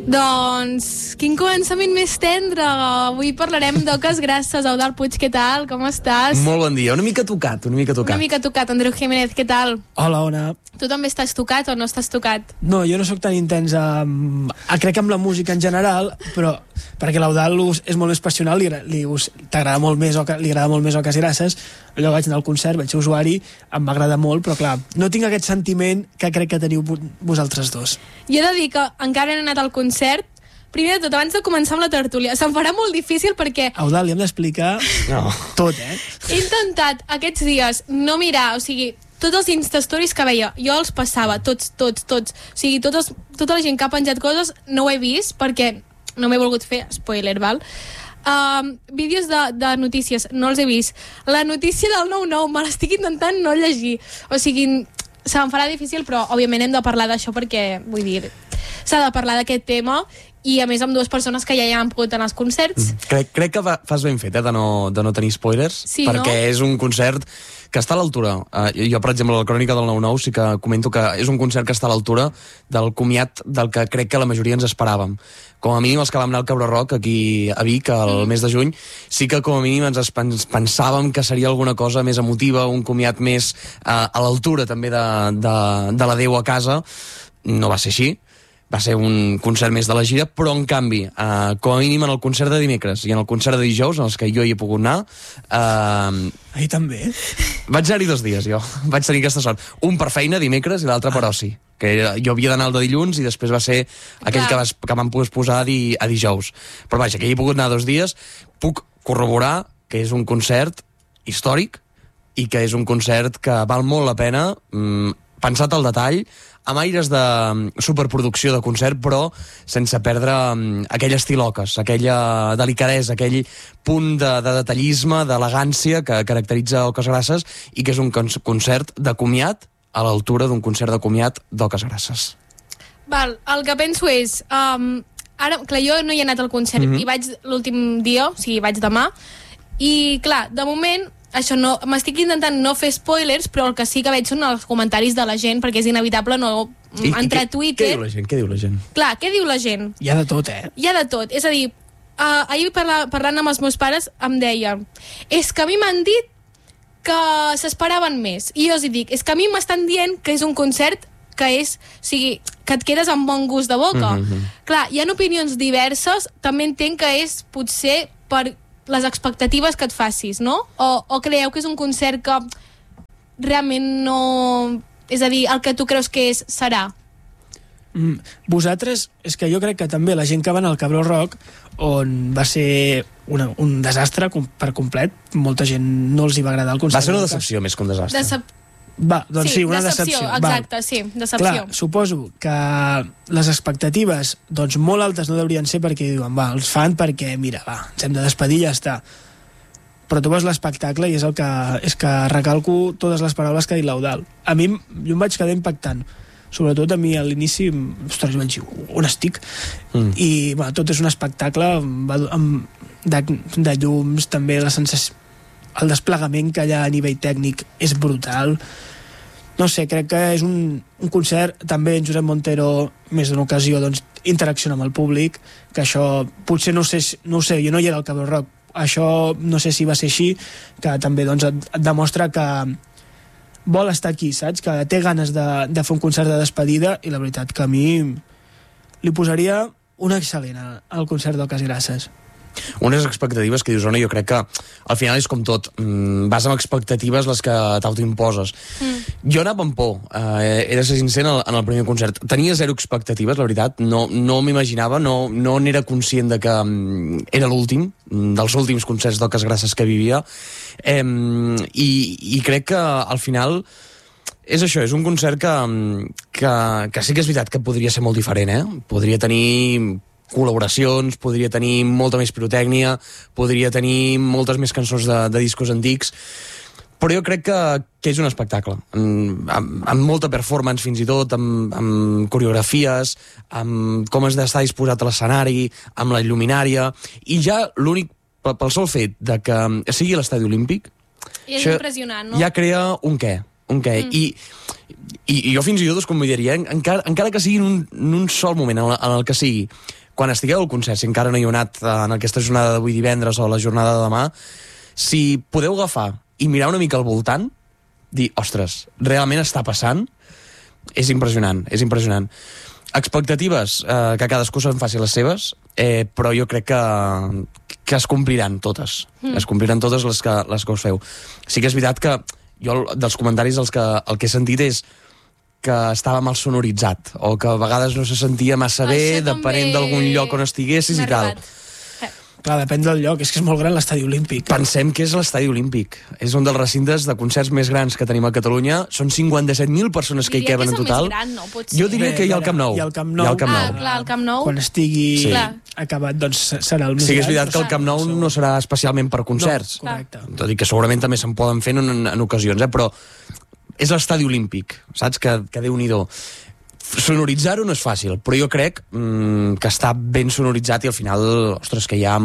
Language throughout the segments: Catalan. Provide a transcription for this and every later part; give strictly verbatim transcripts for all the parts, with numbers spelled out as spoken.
Doncs, quin començament més tendre. Avui parlarem d'oques grasses. Eudald Puig, què tal? Com estàs? Molt bon dia. Una mica tocat, una mica tocat. Una mica tocat. Andreu Jiménez, què tal? Hola, Ona. Tu també estàs tocat o no estàs tocat? No, jo no sóc tan intens amb... crec que amb la música en general, però perquè l'Eudald és molt més passional, li, li, t'agrada molt més, li agrada molt més Oques Grasses. Allò vaig anar al concert, vaig ser usuari, em va agradar molt, però clar, no tinc aquest sentiment que crec que teniu vosaltres dos. Jo he de dir que encara no he anat al concert. Primer de tot, abans de començar amb la tertúlia, se'm farà molt difícil perquè... Eudald, li hem d'explicar no. tot, eh? He intentat aquests dies no mirar, o sigui, tots els Instastories que veia, jo els passava, tots, tots, tots. O sigui, totes, tota la gent que ha penjat coses no ho he vist perquè no m'he volgut fer, spoiler, val? Uh, vídeos de, de notícies, no els he vist. La notícia del nou nou me l'estic intentant no llegir. O sigui, se'm farà difícil, però òbviament hem de parlar d'això perquè, vull dir, s'ha de parlar d'aquest tema i a més amb dues persones que ja hi han pogut anar als concerts. Mm. Crec, crec que va, fas ben fet, eh, de no, de no tenir spoilers, sí, perquè no? És un concert que està a l'altura. Uh, jo, per exemple, a la crònica del nou nou sí que comento que és un concert que està a l'altura del comiat del que crec que la majoria ens esperàvem. Com a mínim els que vam anar al Cabra Rock aquí a Vic el mes de juny, sí que com a mínim ens pensàvem que seria alguna cosa més emotiva, un comiat més uh, a l'altura també de, de, de l'adeu a casa. No va ser així. Va ser un concert més de la gira, però en canvi, eh, com a mínim en el concert de dimecres i en el concert de dijous, en els que jo hi he pogut anar... Eh, Ahir també? Vaig anar-hi dos dies, jo. Vaig tenir aquesta sort. Un per feina dimecres i l'altre per oci. Que jo havia d'anar el de dilluns i després va ser aquell que, vas, que vam posar a, di, a dijous. Però vaja, que hi he pogut anar dos dies, puc corroborar que és un concert històric i que és un concert que val molt la pena, mm, pensat al detall, amb aires de superproducció de concert, però sense perdre um, aquell estil Oques, aquella delicadesa, aquell punt de, de detallisme, d'elegància que caracteritza Oques Grasses i que és un concert de comiat a l'altura d'un concert de comiat d'Oques Grasses. Val, el que penso és... Um, ara, clar, jo no hi he anat al concert, mm-hmm. i vaig l'últim dia, o sigui, vaig demà, i clar, de moment... Això no, m'estic intentant no fer spoilers, però el que sí que veig són els comentaris de la gent, perquè és inevitable no I, entrar a Twitter. Què diu la gent? Què diu la gent? Clar, què diu la gent? Hi ha de tot, eh? Hi ha de tot. És a dir, uh, ahir parla, parlant amb els meus pares em deia, és que a mi m'han dit que s'esperaven més. I jo els dic, és que a mi m'estan dient que és un concert que és, o sigui, que et quedes amb bon gust de boca. Mm-hmm. Clar, hi ha opinions diverses, també entenc que és potser per les expectatives que et facis, no? O, o creieu que és un concert que realment no... És a dir, el que tu creus que és, serà? Mm, vosaltres, és que jo crec que també la gent que va anar al Cabró Rock, on va ser una, un desastre com, per complet, molta gent no els hi va agradar el concert. Va ser una decepció més que un desastre. Decep... Va, doncs sí, sí una decepció. decepció. Exacte, va. sí, decepció. Clar, suposo que les expectatives doncs molt altes no deurien ser perquè diuen, va, els fan perquè, mira, va, ens hem de despedir i ja està. Però tu veus l'espectacle i és el que, és que recalco totes les paraules que ha dit l'Eudald. A mi, jo em vaig quedar impactant. Sobretot a mi a l'inici, ostres, vaig dir, on estic? Mm. I, bueno, tot és un espectacle amb, de, de llums, també la sensació, el desplegament que hi ha a nivell tècnic és brutal. No sé, crec que és un, un concert, també en Josep Montero, més d'una ocasió, doncs, interacciona amb el públic, que això, potser no sé, no sé, jo no hi era al Cabró Rock, això no sé si va ser així, que també doncs, et, et demostra que vol estar aquí, saps? Que té ganes de, de fer un concert de despedida i la veritat que a mi li posaria un excel·lent al concert d'Oques Grasses. Unes expectatives que dius, Ona, jo crec que al final és com tot, mm, vas amb expectatives les que t'autoimposes. Mm. Jo anava amb por, eh, he de ser sincer, en el, en el primer concert. Tenia zero expectatives, la veritat, no, no m'imaginava, no, no n'era conscient de que mm, era l'últim, dels últims concerts d'Oques Grasses que vivia, eh, i, i crec que al final és això, és un concert que, que, que sí que és veritat que podria ser molt diferent, eh? Podria tenir col·laboracions, podria tenir molta més pirotècnia, podria tenir moltes més cançons de, de discos antics, però jo crec que, que és un espectacle, amb, amb, amb molta performance fins i tot, amb, amb coreografies, amb com has d'estar disposat a l'escenari, amb la il·luminària, i ja l'únic, pel sol fet de que sigui l'estadi olímpic, i és impressionant, no? Ja crea un què, un què, mm. i I, i jo fins i tot us convidaria, encara, encara que sigui en un, en un sol moment, en, la, en el que sigui, quan estigueu al concert, si encara no hi heu anat en aquesta jornada d'avui divendres o la jornada de demà, si podeu agafar i mirar una mica al voltant, dir, ostres, realment està passant, és impressionant, és impressionant. Expectatives, eh, que cadascú se'n faci les seves, eh, però jo crec que, que es compliran totes. Mm. Es compliran totes les que, les que us feu. Sí que és veritat que jo, dels comentaris, els que, el que he sentit és que estava mal sonoritzat, o que a vegades no se sentia massa bé, depenent d'algun lloc on estiguessis i tal. Clar, depèn del lloc, és que és molt gran l'estadi olímpic. Pensem que és l'estadi olímpic. És un dels recintes de concerts més grans que tenim a Catalunya. Són cinquanta-set mil persones que hi queben en total. Diria que és el més gran, no? Potser. Jo diria que hi ha el Camp Nou. Hi ha el Camp Nou. Hi ha el Camp Nou. Ah, clar, el Camp Nou. Quan estigui Sí. acabat, doncs serà el més Sí que és gran. veritat que el Camp Nou no serà especialment per concerts. No, correcte. Tot i que segurament també se'n poden fer en, en ocasions, eh? Però és l'estadi olímpic, saps? Que, que Déu-n'hi-do. Sonoritzar-ho no és fàcil, però jo crec mmm, que està ben sonoritzat i al final, ostres, que hi ha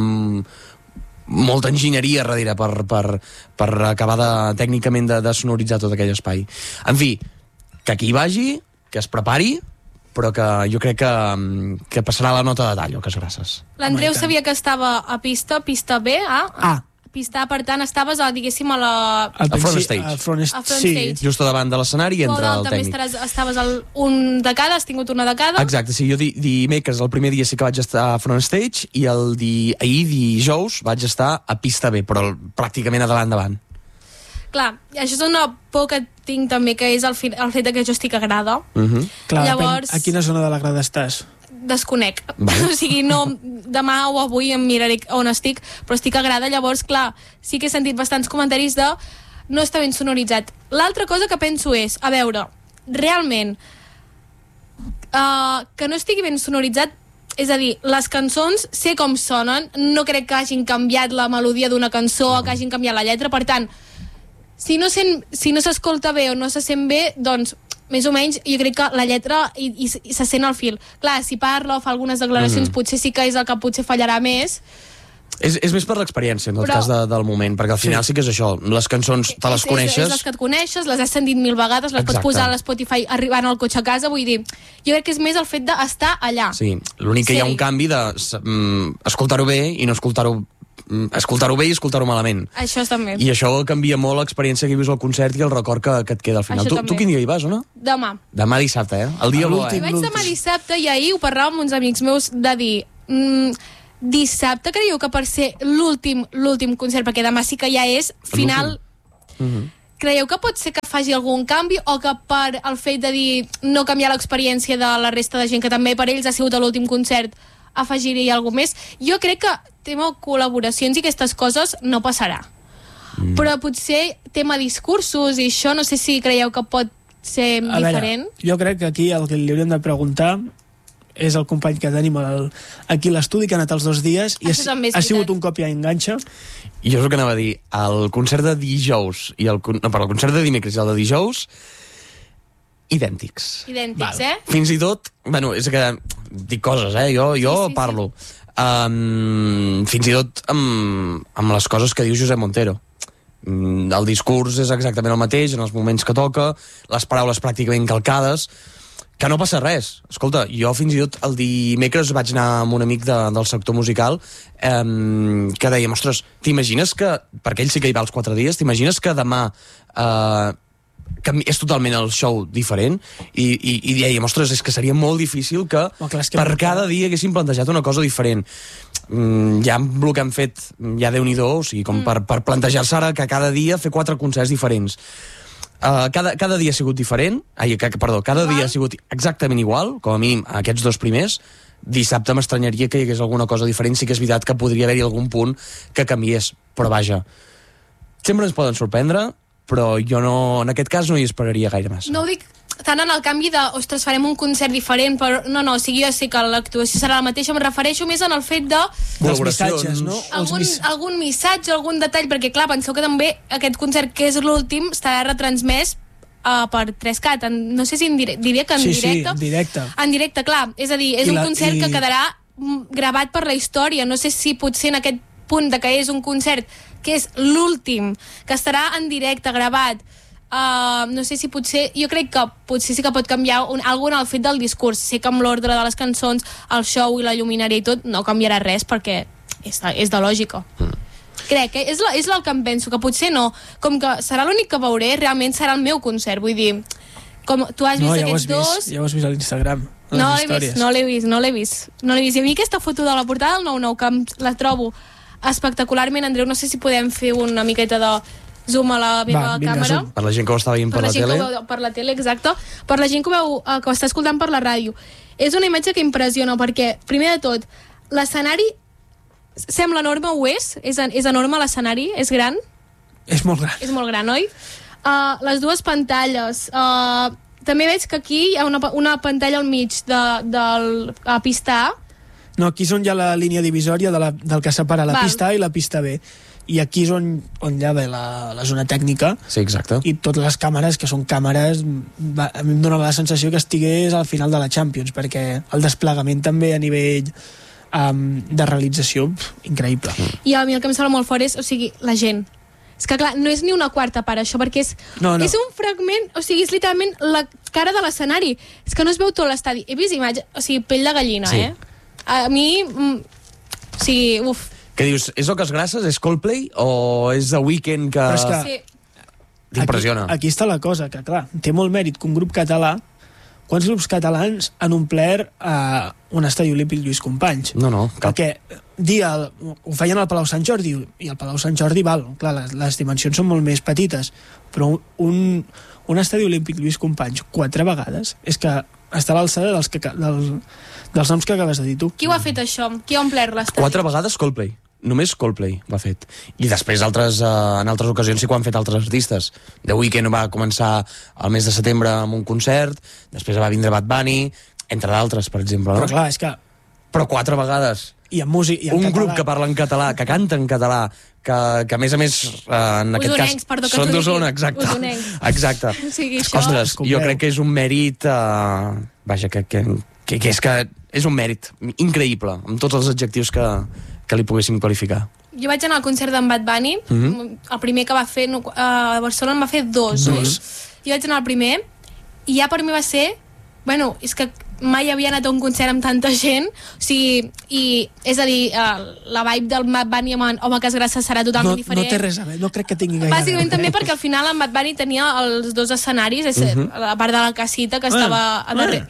molta enginyeria darrere per, per, per acabar de, tècnicament de, de sonoritzar tot aquell espai. En fi, que qui hi vagi, que es prepari, però que jo crec que, que passarà la nota de tall, o que és gràcies. L'Andreu sabia que estava a pista, pista B, A. Ah. Pista A, per tant, estaves, a, diguéssim, a la... Al A front principi- stage. al front, A front sí. stage. Just davant de l'escenari i Tu, entra dalt, el també tècnic. estaràs, estaves al, un de cada, has tingut una de cada. Exacte, sí, jo di, dimecres, el primer dia sí que vaig estar a front stage i el di, ahir, dijous, vaig estar a pista B, però pràcticament a davant davant. Clar, això és una por que tinc també, que és el, fi, el fet de que jo estic a grada. Uh -huh. Clar, Llavors- depèn a quina zona de la grada estàs. Desconec. Vale. O sigui, no, demà o avui em miraré on estic, però estic a grada, llavors, clar, sí que he sentit bastants comentaris de no està ben sonoritzat. L'altra cosa que penso és, a veure, realment, uh, que no estigui ben sonoritzat, és a dir, les cançons sé com sonen, no crec que hagin canviat la melodia d'una cançó o que hagin canviat la lletra, per tant, si no sent, si no s'escolta bé o no se sent bé, doncs més o menys jo crec que la lletra i, i, i se sent al fil. Clar, si parla o fa algunes declaracions, mm. potser sí que és el que potser fallarà més. És, és més per l'experiència, en tot Però- cas, de, del moment, perquè al final sí. sí que és això, les cançons te les és, coneixes... És, és les que et coneixes, les has sentit mil vegades, les Exacte. pots posar a l'Spotify arribant al cotxe a casa, vull dir, jo crec que és més el fet d'estar allà. Sí, l'únic que Sí. hi ha un canvi de mm, escoltar-ho bé i no escoltar-ho mm, escoltar-ho bé i escoltar-ho malament. Això també. I això canvia molt l'experiència que vius al concert i el record que, que et queda al final. Això Tu, també. tu quin dia hi vas, o no? Demà. Demà dissabte, eh? El dia A bo, l'últim. eh? Vaig l'últim. demà dissabte i ahir ho parlàvem amb uns amics meus de dir... Mm, dissabte creieu que per ser l'últim l'últim concert, perquè demà sí que ja és final, Uh -huh. creieu que pot ser que faci algun canvi o que per el fet de dir no canviar l'experiència de la resta de gent que també per ells ha sigut l'últim concert afegir-hi alguna més? Jo crec que tema col·laboracions i aquestes coses no passarà, mm. però potser tema discursos i això no sé si creieu que pot ser A diferent. veure, jo crec que aquí el que li hauríem de preguntar és el company que tenim el, aquí a l'estudi, que ha anat els dos dies i Això també és ha, ha sigut veritat. un cop i enganxa. I jo és el que anava a dir. El concert de dijous i el, con- no, perdó, el concert de dimecres i el de dijous idèntics. Idèntics, Val. eh? Fins i tot, bueno, és que dic coses, eh? Jo, jo Sí, sí, parlo. Um, fins i tot amb, amb les coses que diu Josep Montero. Mm, el discurs és exactament el mateix en els moments que toca, les paraules pràcticament calcades, que no passa res. Escolta, jo fins i tot el dimecres vaig anar amb un amic de, del sector musical um, que deia, ostres, t'imagines que, perquè ell sí que hi va els quatre dies, t'imagines que demà uh, que és totalment el show diferent i, i, i dèiem, ostres, és que seria molt difícil que Oh, clar, és que per no- cada dia haguéssim plantejat una cosa diferent. Mm, ja amb el que han fet, ja Déu-n'hi-do, o sigui, com mm. per, per plantejar-se ara que cada dia fer quatre concerts diferents. Uh, cada, cada dia ha sigut diferent, ai, que, perdó, cada Igual. dia ha sigut exactament igual, com a mínim aquests dos primers. Dissabte m'estranyaria que hi hagués alguna cosa diferent, sí que és veritat que podria haver-hi algun punt que canviés, però vaja, sempre ens poden sorprendre, però jo no, en aquest cas no hi esperaria gaire massa. No ho dic tant en el canvi de, ostres, farem un concert diferent, però no, no, o sigui, jo sé que l'actuació serà la mateixa, em refereixo més en el fet de Dels missatges, no? Els algun, miss... algun missatge, algun detall, perquè clar, penseu que també aquest concert que és l'últim estarà retransmès uh, per tres cat, en, no sé si en directe, diria que en Sí, sí, directe. en directe. En directe, clar, és a dir, és I un la- concert i- que quedarà mm, gravat per la història, no sé si potser en aquest punt de que és un concert que és l'últim, que estarà en directe, gravat, Uh, no sé si potser, jo crec que potser sí que pot canviar un, alguna al fet del discurs. Sé que amb l'ordre de les cançons, el show i la lluminària i tot no canviarà res perquè és de, és de lògica. Mm. Crec que és, la, és el que em penso, que potser no, com que serà l'únic que veuré, realment serà el meu concert, vull dir, com tu has vist no, ja aquests dos... Vist, ja ho has vist a l'Instagram, no l'he vist, no l'he vist, no l'he vist, no l'he vist. I a mi aquesta foto de la portada del nou nou, que la trobo espectacularment, Andreu, no sé si podem fer una miqueta de zoom a la meva Va, vinga, càmera. zoom. Per la gent que ho està veient per, per la, la tele. Veu, per la tele, exacte. Per la gent que ho veu, eh, que ho està escoltant per la ràdio. És una imatge que impressiona, perquè, primer de tot, l'escenari sembla enorme, ho és? És, és enorme l'escenari? És gran? És molt gran. És molt gran, oi? Uh, les dues pantalles. Uh, també veig que aquí hi ha una, una pantalla al mig de, de la pista A. No, aquí és on hi ha la línia divisòria de la, del que separa la Val. pista A i la pista B. I aquí és on, on hi ha la, la zona tècnica. Sí, exacte. I totes les càmeres, que són càmeres, va, a mi em donava la sensació que estigués al final de la Champions, perquè el desplegament també a nivell um, de realització, pf, increïble. I a mi el que em sembla molt fort és, o sigui, la gent. És que, clar, no és ni una quarta part, això, perquè és, no, no. és un fragment, o sigui, és literalment la cara de l'escenari. És que no es veu tot l'estadi. He vist imatge, o sigui, pell de gallina, sí. eh? A mi, mm, o sigui, uf. Què dius? És Oques Grasses? És Coldplay? O és The Weeknd que... Però és que Sí. T'impressiona. Aquí, aquí està la cosa, que clar, té molt mèrit que un grup català, quants grups catalans han omplert uh, un estadi olímpic Lluís Companys? No, no, cap. Perquè dia, el, ho feien al Palau Sant Jordi, i al Palau Sant Jordi, val, clar, les, les dimensions són molt més petites, però un, un estadi olímpic Lluís Companys quatre vegades és que està a l'alçada dels, que, dels, dels noms que acabes de dir tu. Qui ho ha fet, això? Qui ha omplert l'estadi? Quatre vegades Coldplay. Només Coldplay l'ha fet. I després altres, eh, en altres ocasions sí que ho han fet altres artistes. The Weeknd va començar el mes de setembre amb un concert, després va vindre Bad Bunny, entre d'altres, per exemple. No? Però clar, és que... Però quatre vegades. I en músic, i en un català. grup que parla en català, que canta en català, que, que a més a més, eh, en aquest Usonencs, cas, perdó que són t'ho d'Osona, digui. exacte. Usonencs. Exacte. O sigui, això... Ostres, jo crec que és un mèrit... Eh, vaja, que, que, que, que és que és un mèrit increïble, amb tots els adjectius que, que li poguéssim qualificar. Jo vaig anar al concert d'en Bad Bunny, Mhm. mm-hmm. el primer que va fer, no, a Barcelona en va fer dos, oi? Jo vaig anar al primer, i ja per mi va ser... Bueno, és que mai havia anat a un concert amb tanta gent, o sigui, i, és a dir, uh, la vibe del Bad Bunny amb Oques Grasses serà totalment no, diferent. no té res a veure, no crec que tingui gaire Bàsicament a veure. també perquè al final en Bad Bunny tenia els dos escenaris, és, Mhm. a part de la casita que estava a darrere.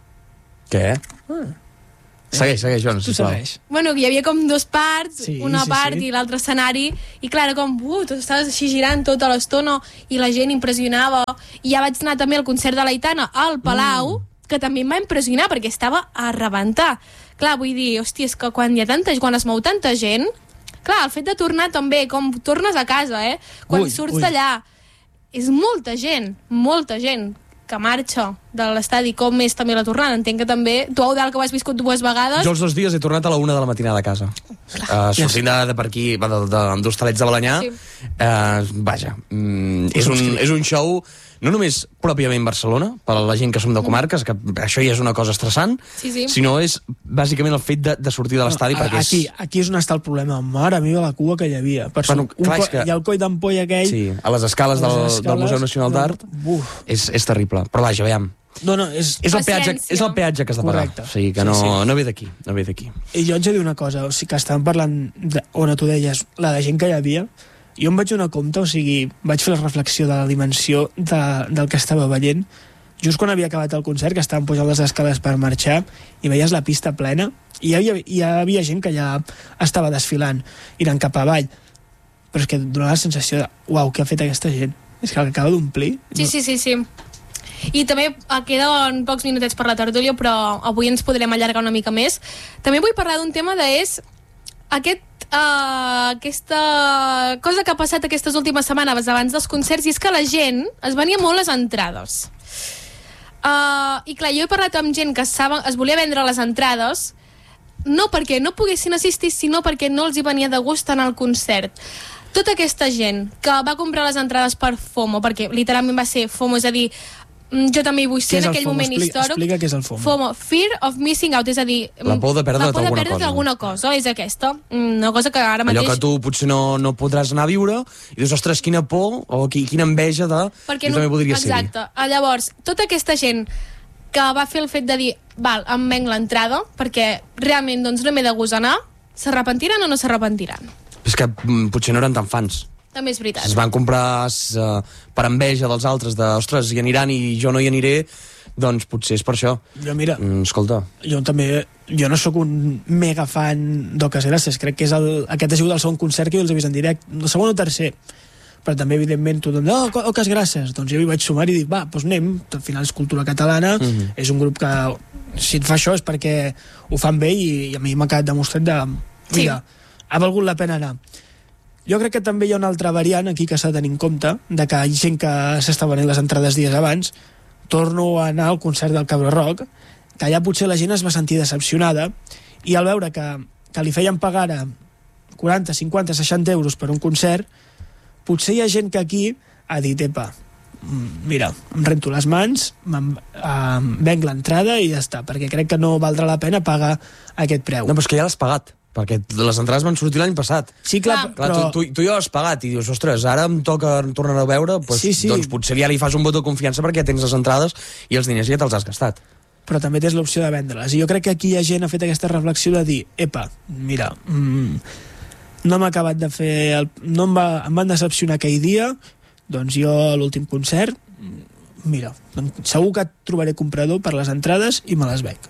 Què? Ah. Segueix, segueix, Joan, Tu sisplau. segueix. Bueno, hi havia com dos parts, Sí, una sí, part sí. i l'altre escenari, i clar, era com, uh, tu estaves així girant tota l'estona, i la gent impressionava. I ja vaig anar també al concert de l'Aitana al Palau, mm. que també em va impressionar, perquè estava a rebentar. Clar, vull dir, hòstia, és que quan hi ha tanta, quan es mou tanta gent, clar, el fet de tornar també, com tornes a casa, eh? Quan Ui, surts ui. d'allà, és molta gent, molta gent que marxa de l'estadi, com és també la tornada. Entenc que també, tu, Eudald, que ho has viscut dues vegades... Jo els dos dies he tornat a la una de la matinada a casa. Uh, sortint de, de per aquí, de, de, d'Hostalets de Balanyà, Sí. uh, vaja, mm, és, un, és un show no només pròpiament Barcelona, per a la gent que som de comarques, que això ja és una cosa estressant, Sí, sí. sinó és bàsicament el fet de, de sortir de l'estadi, No, perquè és... aquí, aquí és on està el problema. Mare meva, la cua que hi havia. Per Bueno, un clar, co- és que- Hi ha el coll d'ampolla aquell... Sí, a les escales, a les del, escales, del Museu Nacional d'Art, Uf. és, és terrible. Però vaja, veiem, No, no, és... és el, peatge, Paciència. és el peatge que has de pagar. Correcte. O sigui que Sí, no, sí. no ve d'aquí, no ve d'aquí. I jo haig de dir una cosa, o sigui que estàvem parlant, de, on tu deies, la de gent que hi havia, jo em vaig donar compte, o sigui, vaig fer la reflexió de la dimensió de, del que estava veient, just quan havia acabat el concert, que estàvem pujant les escales per marxar, i veies la pista plena, i hi havia, hi havia gent que ja estava desfilant, i anant cap avall, però és que donava la sensació de, uau, què ha fet aquesta gent? És que acaba d'omplir. Sí, sí, sí, sí. I també eh, queden pocs minutets per la tertúlia, però avui ens podrem allargar una mica més. També vull parlar d'un tema de és aquest, uh, aquesta cosa que ha passat aquestes últimes setmanes abans dels concerts, i és que la gent es venia molt les entrades. Uh, I clar, jo he parlat amb gent que saben, es volia vendre les entrades, no perquè no poguessin assistir, sinó perquè no els hi venia de gust en el concert. Tota aquesta gent que va comprar les entrades per FOMO, perquè literalment va ser FOMO, és a dir, jo també hi vull ser en aquell FOMO? moment Explica, històric. explica què és el FOMO. FOMO, Fear of Missing Out, és a dir... La por de perdre't la por de alguna perdre't cosa. alguna cosa, és aquesta. Una cosa que ara mateix... Allò que tu potser no, no podràs anar a viure i dius, ostres, quina por o qui, quina enveja de... Perquè jo no, també podria ser-hi. exacte. Llavors, tota aquesta gent que va fer el fet de dir, val, em venc l'entrada, perquè realment doncs, no m'he de gust anar, s'arrepentiran o no s'arrepentiran? És que mm, potser no eren tan fans. També és veritat. Es van comprar uh, per enveja dels altres, de, ostres, hi aniran i jo no hi aniré, doncs potser és per això. Jo, mira, Mm, escolta, jo també, jo no sóc un mega fan d'Oques Grasses, crec que és el, aquest ha sigut el segon concert que jo els he vist en directe, el segon o tercer, però també evidentment tothom, no, oh, Oques Grasses, doncs jo hi vaig sumar i dic, va, doncs anem, al final és cultura catalana, Mhm. és un grup que si et fa això és perquè ho fan bé i, i a mi m'ha quedat demostrat de, mira, ha valgut la pena anar. Jo crec que també hi ha una altra variant aquí que s'ha de tenir en compte, de que hi ha gent que s'està venent les entrades dies abans. Torno a anar al concert del Cabra Rock, que allà potser la gent es va sentir decepcionada, i al veure que, que li feien pagar a quaranta, cinquanta, seixanta euros per un concert, potser hi ha gent que aquí ha dit, epa, mm, mira, em rento les mans, em, em venc l'entrada i ja està, perquè crec que no valdrà la pena pagar aquest preu. no, però és que ja l'has pagat, perquè les entrades van sortir l'any passat. Sí, clar, Clar. Clar, però... tu, tu, tu ja l'has pagat i dius, ostres, ara em toca tornar a veure, doncs, Sí, sí. doncs potser ja li fas un vot de confiança perquè ja tens les entrades i els diners ja te'ls has gastat. però també tens l'opció de vendre-les. I jo crec que aquí hi ha gent ha fet aquesta reflexió de dir, epa, mira, mm, no m'ha acabat de fer... El, no em, va, em van decepcionar aquell dia, doncs jo a l'últim concert, mm, mira, doncs segur que trobaré comprador per les entrades i me les veig.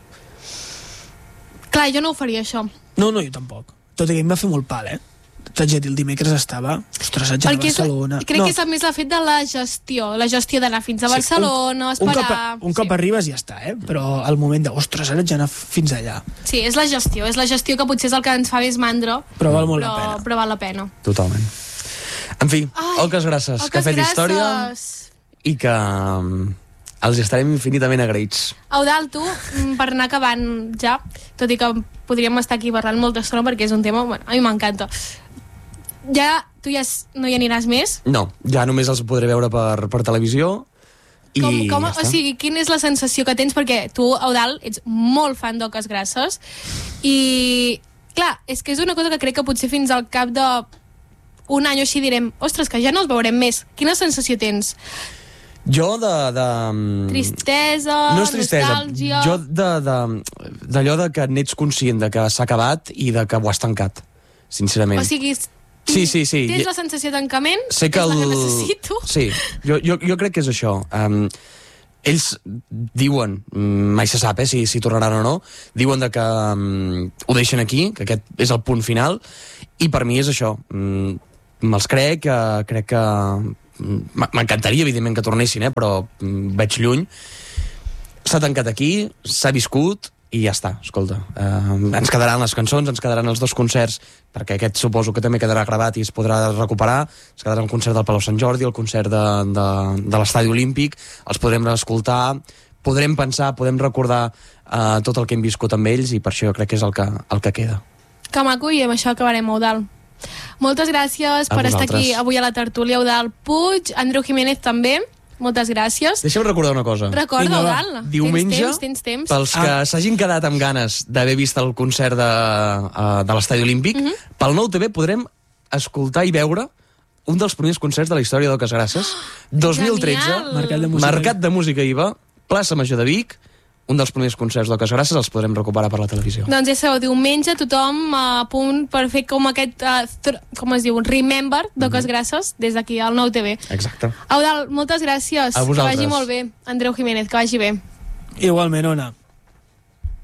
Clar, jo no ho faria, això. No, no, jo tampoc. Tot i que em va fer molt pal, eh? T'haig de dir, el dimecres estava, ostres, haig d'anar a Perquè és, Barcelona... crec no. que és més el fet de la gestió, la gestió d'anar fins a Sí, Barcelona, un, esperar... un cop, un cop sí. arribes ja està, eh? Però al moment de, ostres, ara haig d'anar fins allà. Sí, és la gestió, és la gestió que potser és el que ens fa més mandra, Però val molt però, la pena. però val la pena. Totalment. En fi, Ai, Oques Grasses, que ha Oques fet Grasses. història i que um, els estarem infinitament agraïts. Eudald, tu, mm, per anar acabant ja, tot i que podríem estar aquí parlant molta estona perquè és un tema, bueno, a mi m'encanta. Ja, tu ja s- no hi aniràs més? No, ja només els podré veure per, per televisió i Com, com, ja o està. sigui, quina és la sensació que tens? Perquè tu, Eudald, ets molt fan d'Oques Grasses i, clar, és que és una cosa que crec que potser fins al cap de un any o així direm, ostres, que ja no els veurem més. Quina sensació tens? Jo de... de mm, Tristesa, no és tristesa, nostàlgia... jo de- de- d'allò de, de que n'ets conscient de que s'ha acabat i de que ho has tancat, sincerament. O sigui, Sí, sí, sí. tens Ja- la sensació de tancament? sé que és el... la que necessito? Sí, jo, jo, jo crec que és això. Um, ells diuen, mm, mai se sap eh, si, si tornaran o no, diuen de que um, ho deixen aquí, que aquest és el punt final, i per mi és això. Mm, me'ls crec, uh, crec que... mm, m'encantaria, evidentment, que tornessin, eh, però mm, veig lluny. S'ha tancat aquí, s'ha viscut, i ja està, escolta. Uh, ens quedaran les cançons, ens quedaran els dos concerts, perquè aquest suposo que també quedarà gravat i es podrà recuperar. Ens quedarà el concert del Palau Sant Jordi, el concert de, de, de l'Estadi Olímpic, els podrem escoltar, podrem pensar, podem recordar uh, tot el que hem viscut amb ells, i per això jo crec que és el que, el que queda. Que maco, i amb això acabarem, Eudald. Moltes gràcies A per estar vosaltres. aquí avui a la tertúlia, Eudald Puig, Andreu Jiménez també, moltes gràcies. Deixa'm recordar una cosa. Recorda, Vinga, va. Eudald, Diumenge, tens temps, tens temps. pels que Ah. s'hagin quedat amb ganes d'haver vist el concert de, uh, de l'Estadi Olímpic, Mhm. pel Nou T V podrem escoltar i veure un dels primers concerts de la història d'Oques Grasses, dos mil tretze, Genial. Mercat de música. Mercat de Música I V A, plaça Major de Vic, un dels primers concerts d'Oques Grasses, els podrem recuperar per la televisió. Doncs ja sabeu, diumenge tothom a punt per fer com aquest, uh, tr- com es diu, un remember d'Oques Grasses des d'aquí al Nou T V. Exacte. Eudald, moltes gràcies. A vosaltres. Que vagi molt bé. Andreu Jiménez, que vagi bé. Igualment, Ona.